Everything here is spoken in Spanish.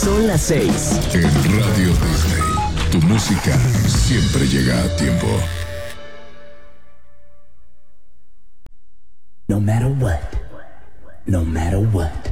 Son las 6. En Radio Disney, tu música siempre llega a tiempo. No matter what, no matter what.